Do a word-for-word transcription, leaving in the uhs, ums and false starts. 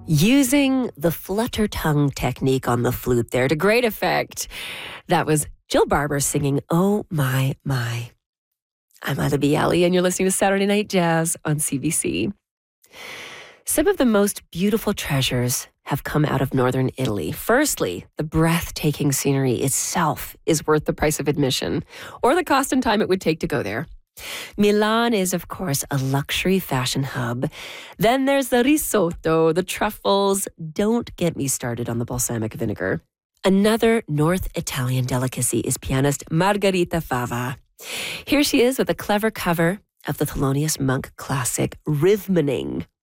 Using the flutter tongue technique on the flute there to great effect. That was Jill Barber singing Oh My My. I'm Ida Bialy, and you're listening to Saturday Night Jazz on C B C. Some of the most beautiful treasures have come out of northern Italy. Firstly, the breathtaking scenery itself is worth the price of admission, or the cost and time it would take to go there. Milan is, of course, a luxury fashion hub. Then there's the risotto, the truffles. Don't get me started on the balsamic vinegar. Another North Italian delicacy is pianist Margherita Fava. Here she is with a clever cover of the Thelonious Monk classic, Rhythmaning.